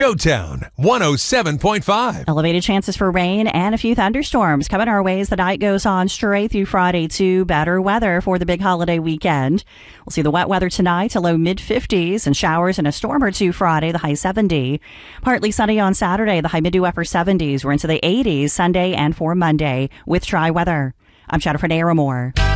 GoTown 107.5. Elevated chances for rain and a few thunderstorms coming our way as the night goes on straight through Friday to better weather for the big holiday weekend. We'll see the wet weather tonight to low mid-50s and showers and a storm or two Friday, the high 70. Partly sunny on Saturday, the high mid to upper 70s. We're into the 80s Sunday and for Monday with dry weather. I'm Jennifer Naramore.